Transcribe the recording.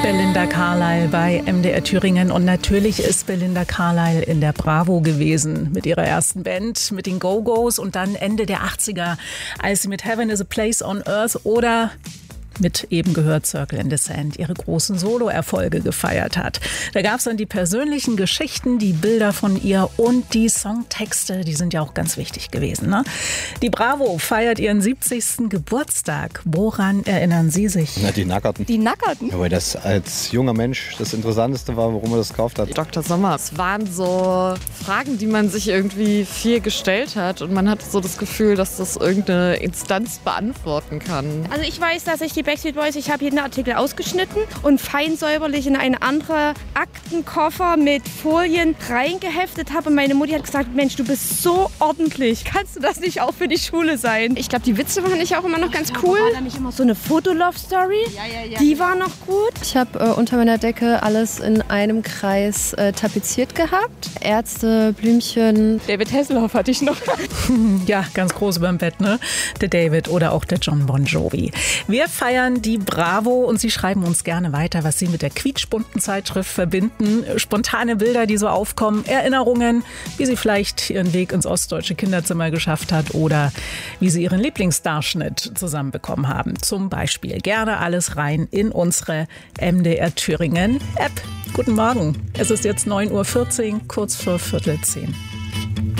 Belinda Carlisle bei MDR Thüringen. Und natürlich ist Belinda Carlisle in der Bravo gewesen mit ihrer ersten Band, mit den Go-Go's, und dann Ende der 80er, als sie mit Heaven is a Place on Earth oder mit eben gehört Circle in the Sand ihre großen Solo-Erfolge gefeiert hat. Da gab es dann die persönlichen Geschichten, die Bilder von ihr und die Songtexte, die sind ja auch ganz wichtig gewesen, ne? Die Bravo feiert ihren 70. Geburtstag. Woran erinnern Sie sich? Na, die Nackerten. Die Nackerten? Ja, weil das als junger Mensch das Interessanteste war, warum er das gekauft hat. Dr. Sommer. Es waren so Fragen, die man sich irgendwie viel gestellt hat, und man hatte so das Gefühl, dass das irgendeine Instanz beantworten kann. Also ich weiß, dass ich die Backstreet Boys, ich habe jeden Artikel ausgeschnitten und fein säuberlich in einen anderen Aktenkoffer mit Folien reingeheftet habe. Und meine Mutti hat gesagt, Mensch, du bist so ordentlich. Kannst du das nicht auch für die Schule sein? Ich glaube, die Witze fand ich auch immer noch ganz cool. War da nicht immer so eine Fotolove-Story? Ja. Die war noch gut. Ich habe unter meiner Decke alles in einem Kreis tapeziert gehabt. Ärzte, Blümchen. David Hasselhoff hatte ich noch. Ja, ganz groß überm Bett, ne? Der David oder auch der John Bon Jovi. Wir feiern die Bravo und Sie schreiben uns gerne weiter, was Sie mit der quietschbunten Zeitschrift verbinden. Spontane Bilder, die so aufkommen, Erinnerungen, wie Sie vielleicht Ihren Weg ins ostdeutsche Kinderzimmer geschafft hat oder wie Sie Ihren Lieblingsstarschnitt zusammenbekommen haben. Zum Beispiel gerne alles rein in unsere MDR Thüringen App. Guten Morgen, es ist jetzt 9:14 Uhr, kurz vor 9:45.